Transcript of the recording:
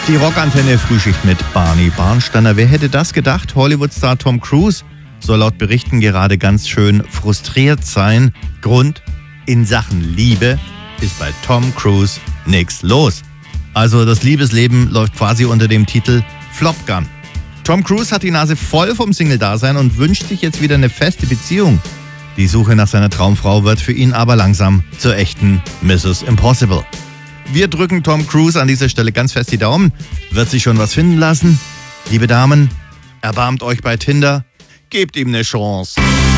Die Rockantenne Frühschicht mit Barney Barnsteiner. Wer hätte das gedacht? Hollywood-Star Tom Cruise soll laut Berichten gerade ganz schön frustriert sein. Grund: in Sachen Liebe ist bei Tom Cruise nichts los. Also das Liebesleben läuft quasi unter dem Titel Flop Gun. Tom Cruise hat die Nase voll vom Single-Dasein und wünscht sich jetzt wieder eine feste Beziehung. Die Suche nach seiner Traumfrau wird für ihn aber langsam zur echten Mrs. Impossible. Wir drücken Tom Cruise an dieser Stelle ganz fest die Daumen. Wird sich schon was finden lassen? Liebe Damen, erbarmt euch bei Tinder, gebt ihm eine Chance.